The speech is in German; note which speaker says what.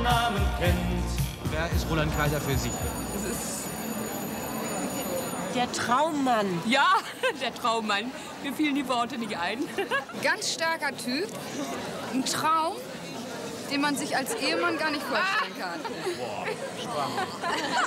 Speaker 1: Namen kennt.
Speaker 2: Wer ist Roland Kaiser für Sie?
Speaker 3: Das ist
Speaker 4: Der Traummann.
Speaker 3: ja, der Traummann. Mir fielen die Worte nicht ein.
Speaker 5: Ganz starker Typ. Ein Traum, den man sich als Ehemann gar nicht vorstellen kann.